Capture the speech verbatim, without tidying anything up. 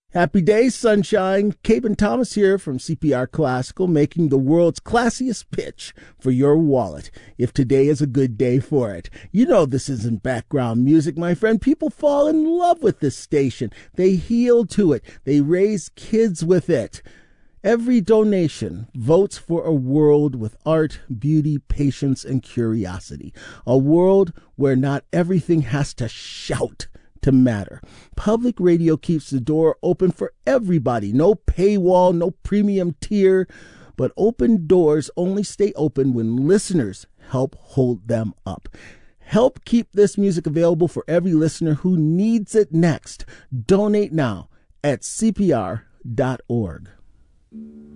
Happy day, sunshine. Caben Thomas here from C P R Classical, making the world's classiest pitch for your wallet, if today is a good day for it. You know this isn't background music, my friend. People fall in love with this station. They heal to it. They raise kids with it. Every donation votes for a world with art, beauty, patience, and curiosity. A world where not everything has to shout to matter. Public radio keeps the door open for everybody. No paywall, no premium tier, but open doors only stay open when listeners help hold them up. Help keep this music available for every listener who needs it next. Donate now at C P R dot org.